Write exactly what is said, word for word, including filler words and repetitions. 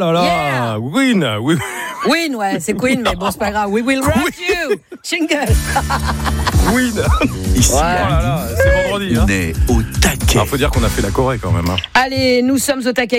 là là, Yeah. win, oui. Win, ouais, c'est Queen, mais bon, c'est pas grave. We will rock you. Jingle. Win. Ici, Oh là là, c'est vendredi. on Hein. est au taquet. Alors, faut dire qu'on a fait la Corée quand même. Hein. Allez, nous sommes au taquet.